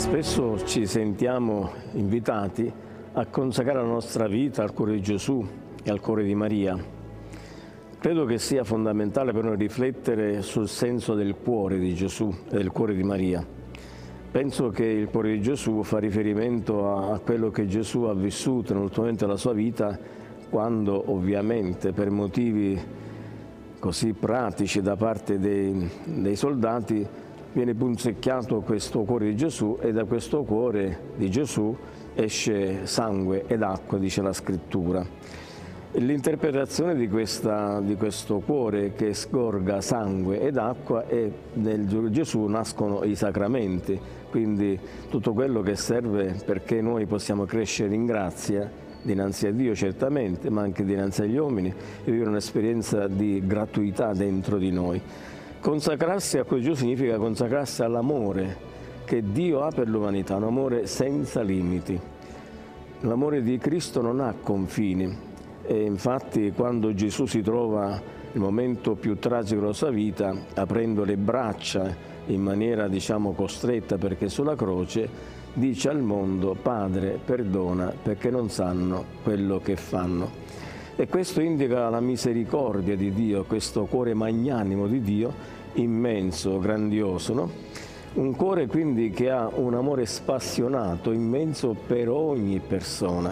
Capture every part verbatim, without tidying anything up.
Spesso ci sentiamo invitati a consacrare la nostra vita al cuore di Gesù e al cuore di Maria. Credo che sia fondamentale per noi riflettere sul senso del cuore di Gesù e del cuore di Maria. Penso che il cuore di Gesù fa riferimento a, a quello che Gesù ha vissuto nell'ultimo momento della sua vita, quando ovviamente per motivi così pratici da parte dei, dei soldati viene punzecchiato questo cuore di Gesù, e da questo cuore di Gesù esce sangue ed acqua, dice la Scrittura. L'interpretazione di, questa, di questo cuore che sgorga sangue ed acqua, e nel Gesù nascono i sacramenti, quindi tutto quello che serve perché noi possiamo crescere in grazia dinanzi a Dio certamente, ma anche dinanzi agli uomini, e vivere un'esperienza di gratuità dentro di noi. Consacrarsi a quel Gesù significa consacrarsi all'amore che Dio ha per l'umanità, un amore senza limiti. L'amore di Cristo non ha confini, e infatti quando Gesù si trova nel momento più tragico della sua vita, aprendo le braccia in maniera diciamo costretta perché sulla croce, dice al mondo: Padre, perdona perché non sanno quello che fanno. E questo indica la misericordia di Dio, questo cuore magnanimo di Dio, immenso, grandioso, no? Un cuore quindi che ha un amore spassionato, immenso per ogni persona.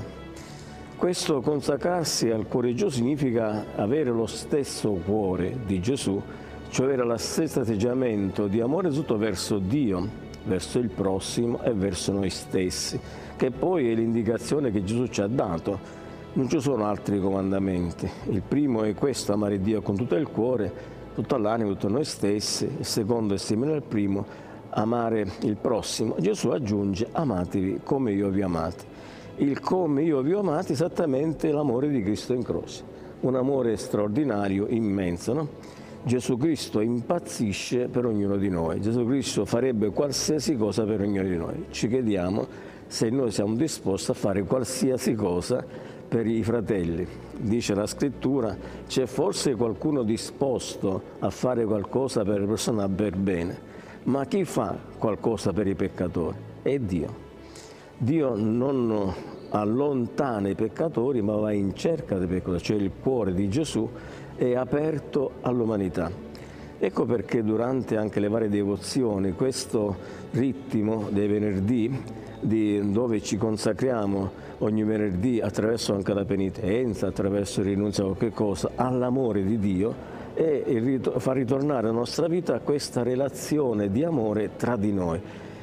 Questo consacrarsi al cuore di Gesù significa avere lo stesso cuore di Gesù, cioè avere lo stesso atteggiamento di amore tutto verso Dio, verso il prossimo e verso noi stessi, che poi è l'indicazione che Gesù ci ha dato. Non ci sono altri comandamenti. Il primo è questo: amare Dio con tutto il cuore, tutta l'anima, tutto noi stessi. Il secondo è simile al primo: amare il prossimo. Gesù aggiunge: amatevi come io vi ho amati. Il come io vi ho amati è esattamente l'amore di Cristo in croce, un amore straordinario, immenso, no? Gesù Cristo impazzisce per ognuno di noi. Gesù Cristo farebbe qualsiasi cosa per ognuno di noi. Ci chiediamo se noi siamo disposti a fare qualsiasi cosa per i fratelli. Dice la Scrittura: c'è forse qualcuno disposto a fare qualcosa per le persone per bene, ma chi fa qualcosa per i peccatori? È Dio. Dio non allontana i peccatori, ma va in cerca dei peccatori, cioè il cuore di Gesù è aperto all'umanità. Ecco perché durante anche le varie devozioni, questo ritmo dei venerdì, di, dove ci consacriamo ogni venerdì attraverso anche la penitenza, attraverso il rinunzio a qualche cosa, all'amore di Dio, e fa ritornare alla nostra vita questa relazione di amore tra di noi.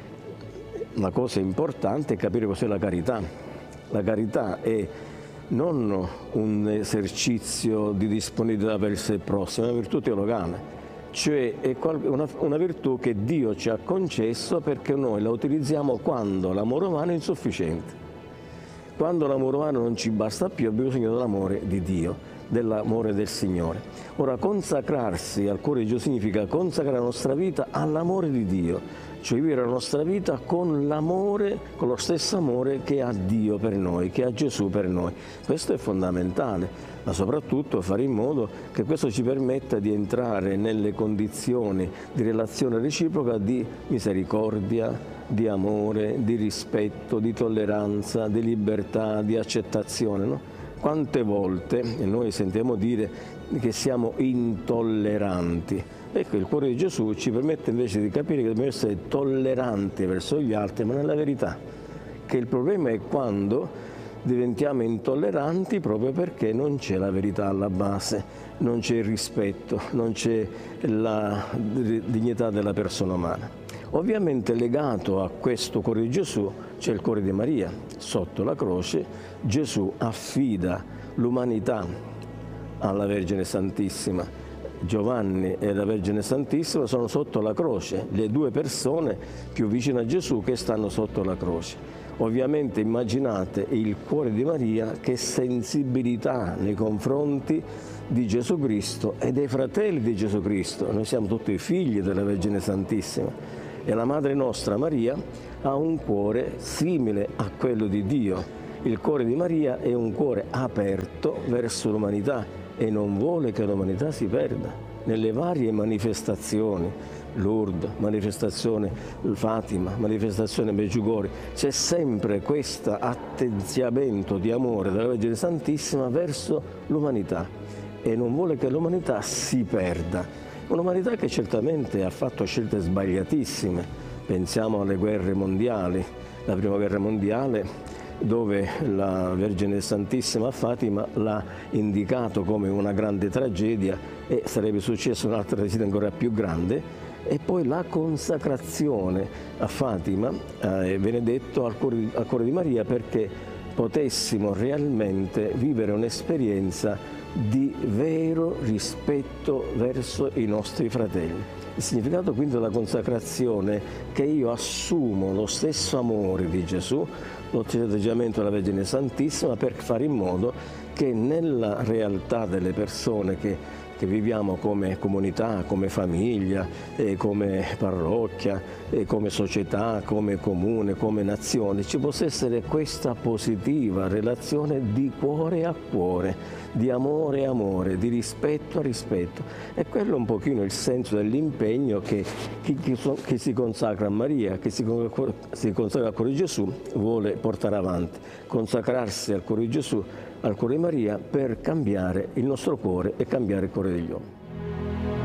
La cosa importante è capire cos'è la carità. La carità è non un esercizio di disponibilità verso il prossimo, è una virtù teologale, cioè è una, una virtù che Dio ci ha concesso perché noi la utilizziamo quando l'amore umano è insufficiente. Quando l'amore umano non ci basta più, abbiamo bisogno dell'amore di Dio, dell'amore del Signore. Ora, consacrarsi al cuore di Gesù significa consacrare la nostra vita all'amore di Dio, cioè vivere la nostra vita con l'amore, con lo stesso amore che ha Dio per noi, che ha Gesù per noi. Questo è fondamentale, ma soprattutto fare in modo che questo ci permetta di entrare nelle condizioni di relazione reciproca, di misericordia, di amore, di rispetto, di tolleranza, di libertà, di accettazione, no? Quante volte noi sentiamo dire che siamo intolleranti. Ecco, il cuore di Gesù ci permette invece di capire che dobbiamo essere tolleranti verso gli altri, ma nella verità, che il problema è quando diventiamo intolleranti proprio perché non c'è la verità alla base, non c'è il rispetto, non c'è la dignità della persona umana. Ovviamente legato a questo cuore di Gesù c'è il cuore di Maria. Sotto la croce Gesù affida l'umanità alla Vergine Santissima. Giovanni e la Vergine Santissima sono sotto la croce, le due persone più vicine a Gesù che stanno sotto la croce. Ovviamente immaginate il cuore di Maria, che sensibilità nei confronti di Gesù Cristo e dei fratelli di Gesù Cristo. Noi siamo tutti figli della Vergine Santissima. E la Madre nostra Maria ha un cuore simile a quello di Dio. Il cuore di Maria è un cuore aperto verso l'umanità e non vuole che l'umanità si perda. Nelle varie manifestazioni Lourdes, manifestazione Fatima, manifestazione Medjugorje. C'è sempre questo atteggiamento di amore della Vergine Santissima verso l'umanità e non vuole che l'umanità si perda. Un'umanità che certamente ha fatto scelte sbagliatissime. Pensiamo alle guerre mondiali, la prima guerra mondiale, dove la Vergine Santissima a Fatima l'ha indicato come una grande tragedia e sarebbe successa un'altra tragedia ancora più grande, e poi la consacrazione a Fatima, eh, viene detto al cuore, al cuore di Maria, perché potessimo realmente vivere un'esperienza di vero rispetto verso i nostri fratelli. Il significato quindi della consacrazione è che io assumo lo stesso amore di Gesù, lo stesso atteggiamento della Vergine Santissima, per fare in modo che nella realtà delle persone che, che viviamo come comunità, come famiglia, eh, come parrocchia, eh, come società, come comune, come nazione, ci possa essere questa positiva relazione di cuore a cuore, di amore a amore, di rispetto a rispetto. E quello è un pochino il senso dell'impegno che chi, chi, chi si consacra a Maria, che si, si consacra al cuore di Gesù, vuole portare avanti. Consacrarsi al cuore di Gesù, al cuore di Maria, per cambiare il nostro cuore e cambiare il cuore degli uomini.